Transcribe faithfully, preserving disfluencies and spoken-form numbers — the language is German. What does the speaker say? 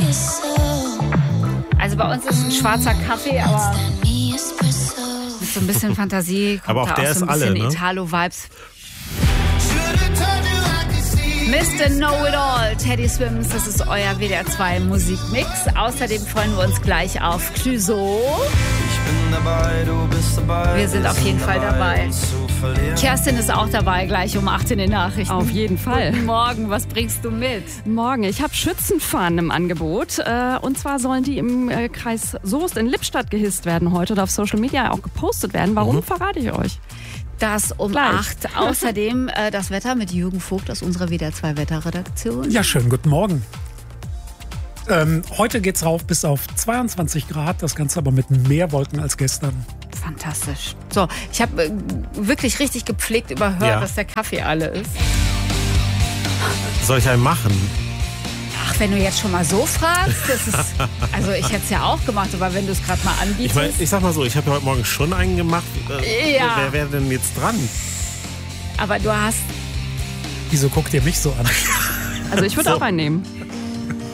Also bei uns ist es ein schwarzer Kaffee, aber mit so ein bisschen Fantasie kommt aber auch da der auch so ein ist bisschen alle, ne? Italo-Vibes. Mister Know-It-All, Teddy Swims, das ist euer W D R zwei Musikmix. Außerdem freuen wir uns gleich auf Clouseau. Wir sind auf jeden Fall dabei. Kerstin ist auch dabei, gleich um acht in den Nachrichten. Auf jeden Fall. Guten Morgen, was bringst du mit? Morgen, ich habe Schützenfahnen im Angebot. Äh, und zwar sollen die im äh, Kreis Soest in Lippstadt gehisst werden heute oder auf Social Media auch gepostet werden. Warum, mhm. verrate ich euch. Das um Gleich. acht. Außerdem äh, das Wetter mit Jürgen Vogt aus unserer W D R zwei Wetterredaktion. Ja, schönen guten Morgen. Ähm, heute geht's rauf bis auf zweiundzwanzig Grad, das Ganze aber mit mehr Wolken als gestern. Fantastisch. So, ich habe äh, wirklich richtig gepflegt überhört, Ja. dass der Kaffee alle ist. Soll ich einen machen? Ach, wenn du jetzt schon mal so fragst, das ist, also ich hätte es ja auch gemacht, aber wenn du es gerade mal Ich, anbietest. mein, ich sag mal so, ich habe ja heute Morgen schon einen gemacht. Äh, Ja. Wer wäre denn jetzt dran? aber du hast Wieso guckt ihr mich so an? Also ich würde So. auch einen nehmen.